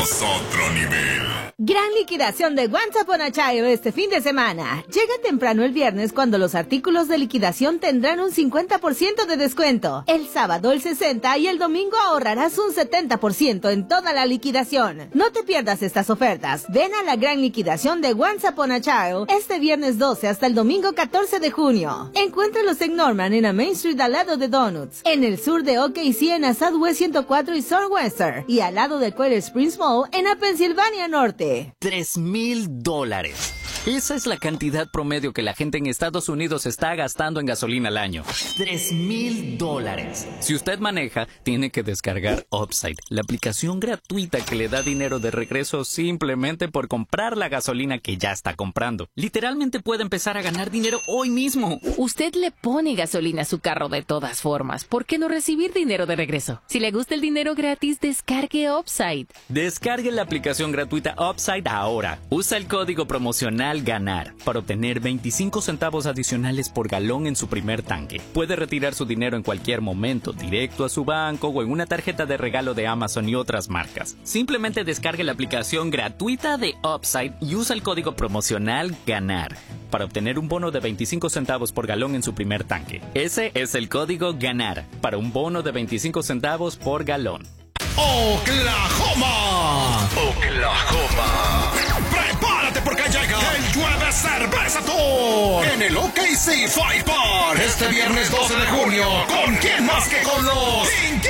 es otro nivel. Gran liquidación de Once Upon a Child este fin de semana. Llega temprano el viernes cuando los artículos de liquidación tendrán un 50% de descuento. El sábado el 60% y el domingo ahorrarás un 70% en toda la liquidación. No te pierdas estas ofertas. Ven a la gran liquidación de Once Upon a Child este viernes 12 hasta el domingo 14 de junio. Encuéntralos en Norman en la Main Street al lado de Donuts, en el sur de OKC en la Southwest 104 y Southwestern, y al lado de Coral Springs Mall en la Pensilvania Norte. $3,000. Esa es la cantidad promedio que la gente en Estados Unidos está gastando en gasolina al año. $3,000. Si usted maneja, tiene que descargar Upside, la aplicación gratuita que le da dinero de regreso simplemente por comprar la gasolina que ya está comprando. Literalmente puede empezar a ganar dinero hoy mismo. Usted le pone gasolina a su carro de todas formas. ¿Por qué no recibir dinero de regreso? Si le gusta el dinero gratis, descargue Upside. Descargue la aplicación gratuita Upside ahora. Usa el código promocional GANAR para obtener 25 centavos adicionales por galón en su primer tanque. Puede retirar su dinero en cualquier momento, directo a su banco o en una tarjeta de regalo de Amazon y otras marcas. Simplemente descargue la aplicación gratuita de Upside y usa el código promocional GANAR para obtener un bono de 25 centavos por galón en su primer tanque. Ese es el código GANAR para un bono de 25 centavos por galón. ¡Oklahoma! ¡Oklahoma! ¡Prepárate porque llega el Llueve Cerveza Tour! En el OKC Fight Park. Este viernes 12 de junio. ¿Con quién más que con los